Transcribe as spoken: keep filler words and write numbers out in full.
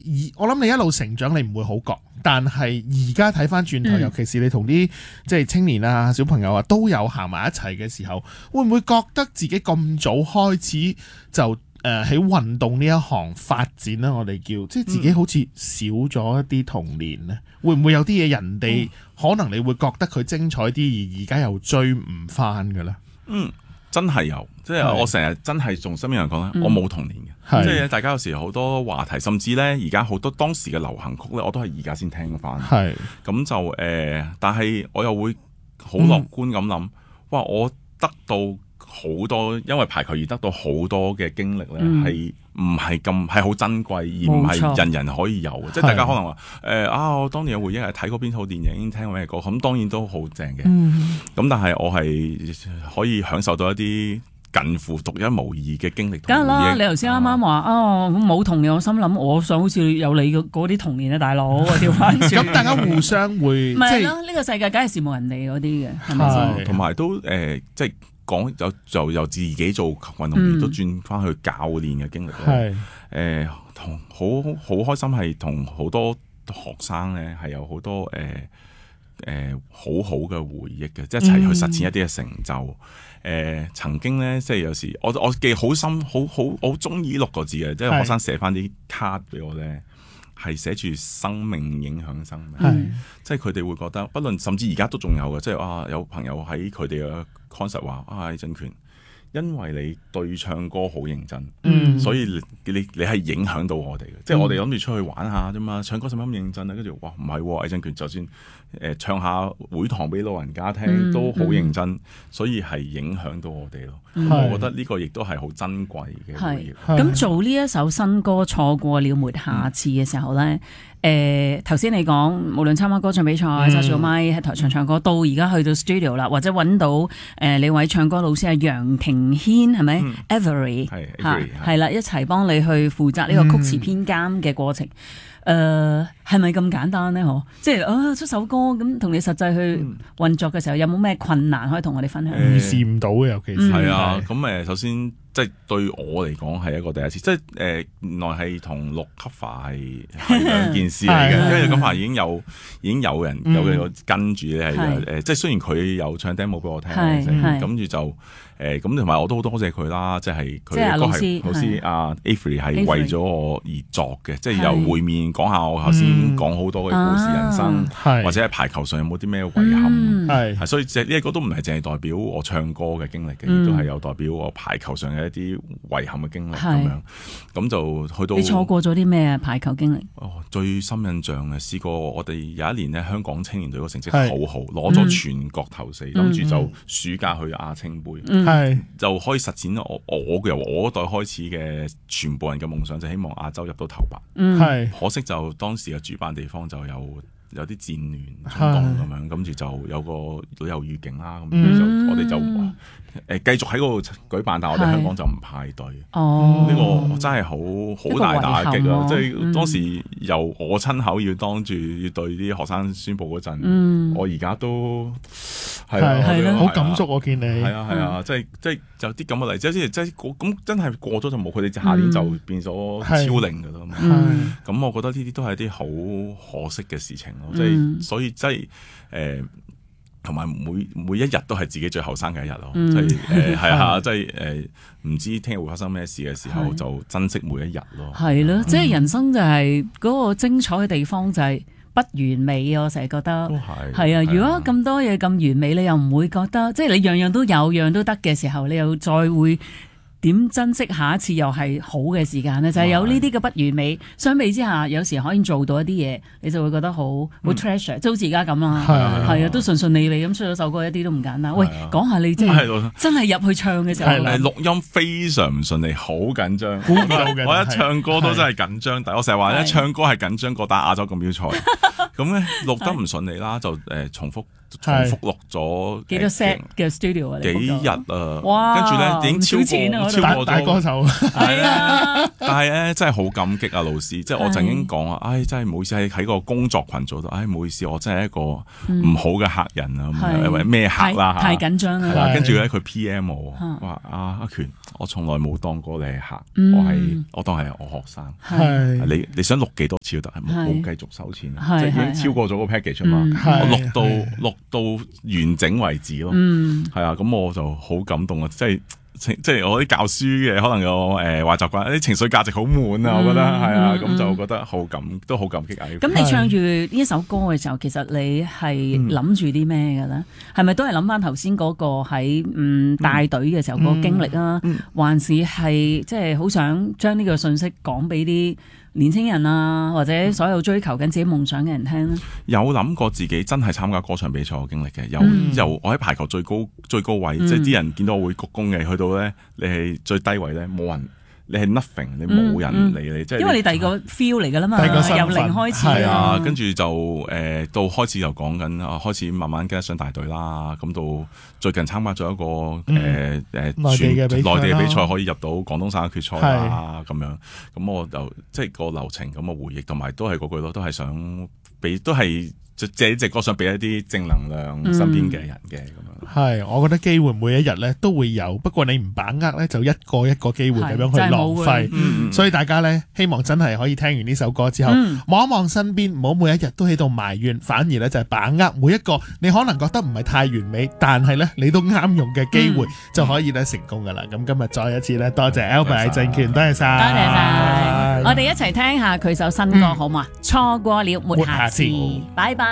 而我諗你一路成長，你唔會好覺，但係而家睇翻轉頭，嗯、尤其是你同啲即係青年啊、小朋友啊都有行埋一齊嘅時候，會唔會覺得自己咁早開始就誒喺運動呢一行發展咧？我哋叫即係自己好似少咗一啲童年咧，嗯、會唔會有啲嘢人哋、嗯、可能你會覺得佢精彩啲，而而家又追唔翻㗎咧？嗯。 真係有，即係我成日真係同身邊人講咧，嗯、我冇童年嘅，即係大家有時好多話題，甚至咧而家好多當時嘅流行曲咧，我都係而家先聽翻。係咁就誒、呃，但係我又會好樂觀咁諗，嗯、哇！我得到好多，因為排球而得到好多嘅經歷咧，係唔係咁係好珍貴，而唔係人人可以有嘅。即係大家可能話誒、呃、啊，我當年嘅回憶係睇過邊套電影，聽過咩歌，咁當然都好正嘅。咁、嗯、但係我係可以享受到一啲近乎獨一無二嘅經歷。梗係啦， 你頭先啱啱話啊，咁冇童年，我心諗我想好似有你嘅嗰啲童年啊，大佬調翻轉。 咁大家互相會唔係咯？呢個世界梗係羨慕人哋嗰啲嘅，係咪先？ 同埋都誒、呃，即係。講就就由自己做運動員、嗯、都轉翻去教練嘅經歷咧，誒同好好開心係同好多學生咧係有好多誒誒、呃呃、好好嘅回憶嘅，即係一齊去實踐一啲嘅成就。誒、嗯呃、曾經咧，即係有時我我記好深，好好好中意六個字嘅，即係學生寫翻啲卡俾我咧。係寫住生命影響生命，是即係佢哋會覺得，不論甚至而家都仲有嘅，即係啊有朋友喺佢哋嘅 concert 話啊，鄭權，因為你對唱歌好認真，嗯、所以你你你係影響到我哋嘅，嗯、即係我哋諗住出去玩下啫嘛，唱歌使乜咁認真啊？跟住哇唔係，魏鄭權就算誒、呃、唱下會堂俾老人家聽、嗯、都好認真，嗯、所以係影響到我哋咯。嗯、我覺得呢個亦都係好珍貴嘅回憶。 咁做呢一首新歌錯過了沒下次嘅時候咧，誒頭先你講無論參加歌唱比賽、揸住個咪喺台上唱歌，到而家去到 studio 啦，或者揾到誒、呃、你位唱歌老師係楊庭軒係咪 Avery 嚇係啦，一齊幫你去負責呢個曲詞編監嘅過程。誒係咪咁簡單咧？嗬，即係啊出首歌咁，同你實際去運作嘅時候，有冇咩困難可以同我哋分享？ 預視唔到嘅，尤其是係啊。咁誒，首先即係對我嚟講係一個第一次，即係誒原來係同錄 cover 係係兩件事嚟嘅，因為 cover 已經有已經有人有有跟住咧係誒，即係雖然佢有唱 demo 俾我聽，咁住就誒咁同埋我都好多謝佢啦，即係佢個係老師阿 Avery 係為咗我而作嘅，即係由會面。講下我頭先講好多嘅故事人生，啊、或者喺排球上有冇啲咩遺憾？係、嗯，所以即係呢一個都唔係淨係代表我唱歌嘅經歷嘅，亦、嗯、都係有代表我排球上嘅一啲遺憾嘅經歷咁是樣。咁就去到你錯過咗啲咩啊？排球經歷？ 哦，最深印象嘅試過，我哋有一年咧，香港青年隊個成績好好，攞咗是全國頭四，諗住、嗯、就暑假去亞青杯，係、嗯、就可以實踐我我由我嗰代開始嘅全部人嘅夢想，就希望亞洲入到頭八。嗯，係可惜。就當時嘅主辦地方就有有啲戰亂衝動咁樣，跟住就有個旅遊預警啦，咁就、嗯、我哋就誒、呃、繼續喺嗰度舉辦，但係我哋香港就唔派隊。哦，呢個真係好好大打擊啊！即係當時由我親口要當住要對啲學生宣佈嗰陣，嗯、我而家都係係啦， 好感觸我見你係啊係啊，即係即係有啲咁嘅例子，即係即係咁真係過咗就冇，佢哋下年就變咗超齡㗎啦嘛。咁、嗯、我覺得呢啲都係啲好可惜嘅事情。即係、嗯、所以即係誒，同、呃、埋每每一日都係自己最後生嘅一日咯。即係誒係啊，即係誒唔知聽日會發生咩事嘅時候，是就珍惜每一日咯。 係咯，即係人生就係嗰個精彩嘅地方就係不完美。我成日覺得係啊，如果咁多嘢咁完美，你又唔會覺得，即係你樣樣都有，樣都得嘅時候，你又再會。點珍惜下一次又係好嘅時間呢？就係、是、有呢啲嘅不完美，的相比之下，有時可以做到一啲嘢，你就會覺得好好 treasure，即好似而家咁啦，係啊，都順順利利咁出咗首歌，一啲都唔簡單。的喂，講下你即係的真係入去唱嘅時候， 係錄音非常唔順利，好緊張。我一唱歌都真係緊張，但係我成日話咧，唱歌係緊張過打亞洲錦標賽。咁咧錄得唔順利啦，就誒重複重複錄咗幾多 set 嘅 studio 啊？ 幾日啊？哇！跟住咧已經超過度超過咗大歌手。 係啊， 但係咧真係好感激啊老師，即係我曾經講啊，唉真係唔好意思喺喺個工作群組度，唉唔好意思，我真係一個唔好嘅客人啊，或者咩客啦嚇， 太緊張啦。 跟住咧佢 P M 我話阿阿權，我從來冇當過你係客，我係我當係我學生。 係你你想錄幾多次都得，冇繼續收錢，即係係已經超過咗個 package 啊嘛，我錄到錄到完整為止咯。係啊，咁我就好感動啊，即係。即係我啲教書嘅可能有誒壞習慣，啲情緒價值好滿啊，我覺得係啊，咁就覺得好感都好感激啊。 咁你唱住呢首歌嘅時候，其實你係諗住啲咩嘅咧？係咪都係諗翻頭先嗰個喺嗯帶隊嘅時候嗰個經歷啊？還是係即係好想將呢個信息講俾啲年輕人啊，或者所有追求緊自己夢想嘅人聽咧？ 有諗過自己真係參加歌唱比賽嘅經歷嘅，由由我喺排球最高最高位，即係啲人見到我會鞠躬嘅，去到咧你係最低位咧冇人。你係 nothing， 你冇人理你，即係因為你第二個 feel 嚟㗎啦嘛，由零開始係啊，跟住就誒到開始就講緊啊，開始慢慢跟得上大隊啦，咁到最近參加咗一個誒誒全內地嘅比賽，可以入到廣東省嘅決賽啦，咁樣，咁我就即係個流程咁嘅回憶，同埋都係嗰句咯，都係想俾，都係。就借呢隻歌想俾一啲正能量身邊嘅人嘅咁樣。係， 我覺得機會每一日咧都會有，不過你唔把握咧，就一個一個機會咁樣去浪費。嗯、所以大家咧，希望真係可以聽完呢首歌之後，望、嗯、一望身邊，唔好每一日都喺度埋怨，反而咧就係把握每一個你可能覺得唔係太完美，但係咧你都啱用嘅機會，嗯、就可以咧成功噶啦。咁今日再一次咧，多謝 Albert 鄭權，多謝晒， 多謝晒，我哋一齊聽下佢首新歌好嘛？錯過了沒下次，拜拜。